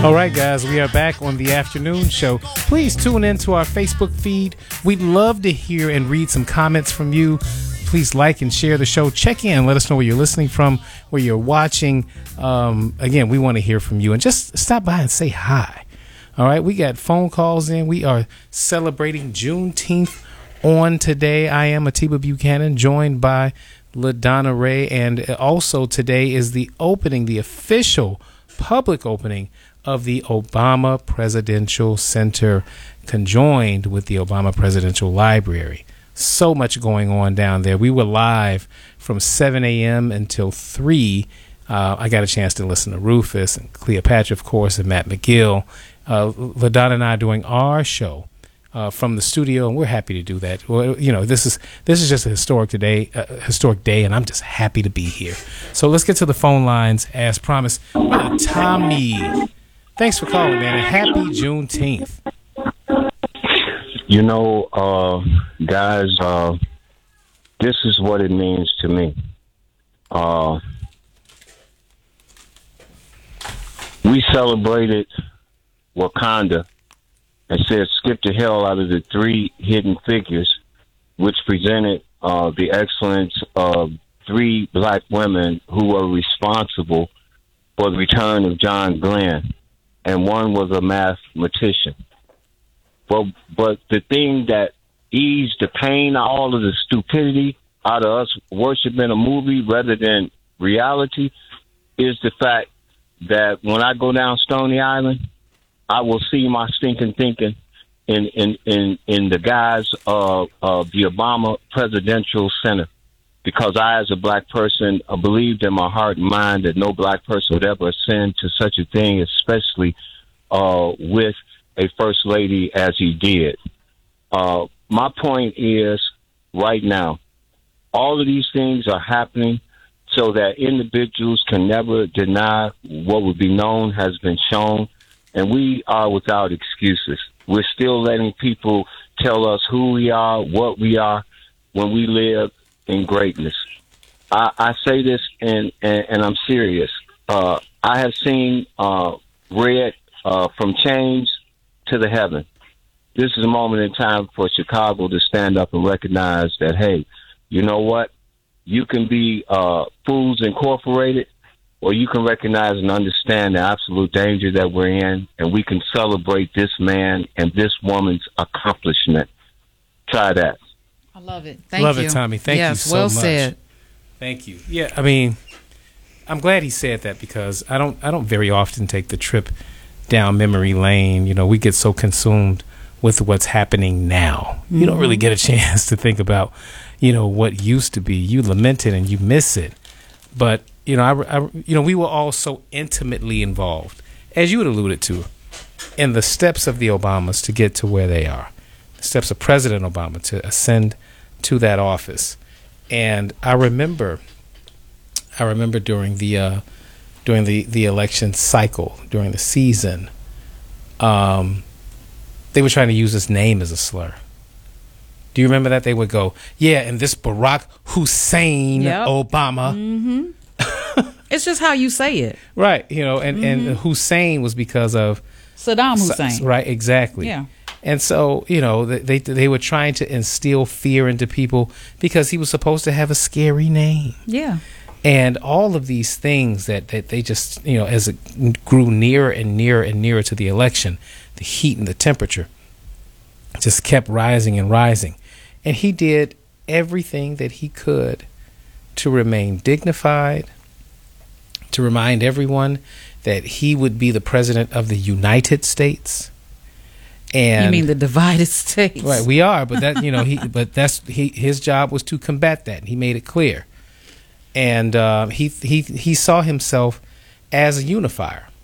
All right, guys, we are back on the afternoon show. Please tune in to our Facebook feed. We'd love to hear and read some comments from you. Please like and share the show. Check in. Let us know where you're listening from, where you're watching. Again, we want to hear from you. And just stop by and say hi. All right, we got phone calls in. We are celebrating Juneteenth on today. I am Atiba Buchanan, joined by LaDonna Ray. And also today is the opening, the official public opening of the Obama Presidential Center, conjoined with the Obama Presidential Library. So much going on down there. We were live from 7 a.m. until 3. I got a chance to listen to Rufus and Cleopatra, of course, and Matt McGill. LaDonna and I are doing our show from the studio, and we're happy to do that. Well, you know, this is just a historic day, and I'm just happy to be here. So let's get to the phone lines as promised. Tommy, thanks for calling, man, and happy Juneteenth. You know, guys, this is what it means to me. We celebrated Wakanda and said skip the hell out of the 3 hidden figures, which presented the excellence of 3 black women who were responsible for the return of John Glenn, and one was a mathematician. But the thing that eased the pain, all of the stupidity out of us worshiping a movie rather than reality, is the fact that when I go down Stony Island, I will see my stinking thinking in the guise of the Obama Presidential Center, because I, as a black person, believed in my heart and mind that no black person would ever ascend to such a thing, especially with a first lady as he did. My point is, right now, all of these things are happening so that individuals can never deny what would be known has been shown, and we are without excuses. We're still letting people tell us who we are, what we are, when we live in greatness. I say this, and I'm serious. I have seen read from chains to the heaven. This is a moment in time for Chicago to stand up and recognize that, hey, you know what? You can be Fools Incorporated, or you can recognize and understand the absolute danger that we're in, and we can celebrate this man and this woman's accomplishment. Try that. I love it. Thank you. Love it, Tommy. Thank you so much. Well said. Thank you. Yeah, I mean, I'm glad he said that, because I don't very often take the trip down memory lane. You know, we get so consumed with what's happening now. Mm-hmm. You don't really get a chance to think about, you know, what used to be. You lament it and you miss it. But, you know, we were all so intimately involved, as you had alluded to, in the steps of the Obamas to get to where they are, the steps of President Obama to ascend to that office. And I remember during the election cycle, during the season, they were trying to use his name as a slur. Do you remember that? They would go, yeah, and this Barack Hussein Obama. Mm-hmm. It's just how you say it. Right. You know, and Hussein was because of Saddam Hussein. Right, exactly. Yeah. And so, you know, they were trying to instill fear into people because he was supposed to have a scary name. Yeah. And all of these things that they just, you know, as it grew nearer and nearer and nearer to the election, the heat and the temperature just kept rising and rising. And he did everything that he could to remain dignified, to remind everyone that he would be the president of the United States. And you mean the divided states? Right, we are, but that, you know, his job was to combat that. And he made it clear. And he saw himself as a unifier.